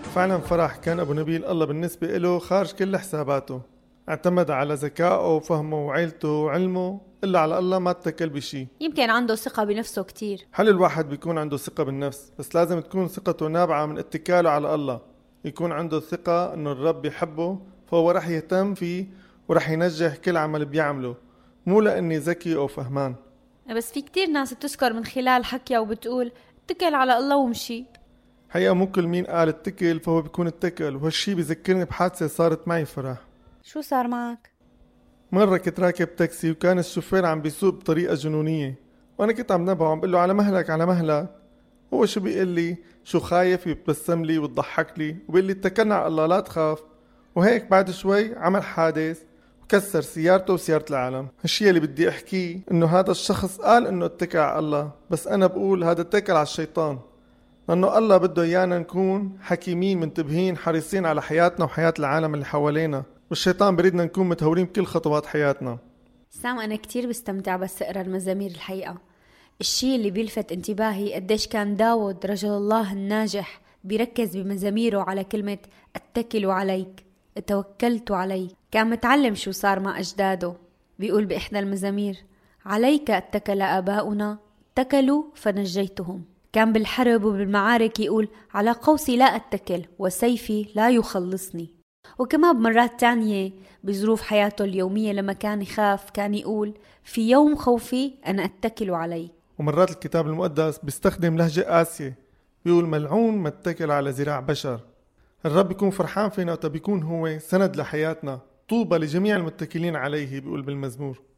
فعلا فرح كان أبو نبيل الله بالنسبة له خارج كل حساباته. اعتمد على ذكائه وفهمه وعيلته وعلمه، إلا على الله ما اتكل بشي. يمكن عنده ثقة بنفسه كتير. حلو الواحد بيكون عنده ثقة بالنفس، بس لازم تكون ثقته نابعة من اتكاله على الله. يكون عنده ثقة انه الرب يحبه، فهو رح يهتم فيه ورح ينجح كل عمل بيعمله، مو لأني ذكي أو فهمان. بس في كتير ناس بتذكر من خلال حكيها وبتقول اتكل على الله ومشي. حقيقة مو كل مين قال اتكل فهو بيكون اتكل، وهالشي بذكرني بحادثة صارت معي فرح. شو صار معك؟ مرة كنت راكب تاكسي وكان الشوفير عم بيسوق بطريقة جنونية، وأنا كنت عم نبهه وعم بقول له على مهلك على مهلك. هو شو بيقول لي؟ شو خايف؟ يبتسم لي ويضحك لي وبيقول لي اتكلنا على الله لا تخاف. وهيك بعد شوي عمل حادث وكسر سيارته وسيارة العالم. هالشي اللي بدي احكيه انه هذا الشخص قال انه اتكل على الله، بس انا بقول هذا اتكل على الشيطان، لانه الله بده ايانا نكون حكيمين منتبهين حريصين على حياتنا وحياة العالم اللي حوالينا، والشيطان بريدنا نكون متهورين بكل خطوات حياتنا. سام، أنا كتير بستمتع بس أقرأ المزامير الحقيقة. الشيء اللي بيلفت انتباهي قديش كان داود رجل الله الناجح بيركز بمزاميره على كلمة اتكل عليك، اتوكلت عليك. كان متعلم شو صار مع أجداده. بيقول بإحدى المزامير عليك اتكل آباؤنا اتكلوا فنجيتهم. كان بالحرب وبالمعارك يقول على قوسي لا اتكل وسيفي لا يخلصني. وكمان بمرات تانية بظروف حياته اليومية لما كان يخاف كان يقول في يوم خوفي أنا أتكل عليك. ومرات الكتاب المقدس بيستخدم لهجة قاسية، بيقول ملعون ما اتكل على ذراع بشر. الرب يكون فرحان فينا وقت بيكون هو سند لحياتنا. طوبى لجميع المتكلين عليه، بيقول بالمزمور.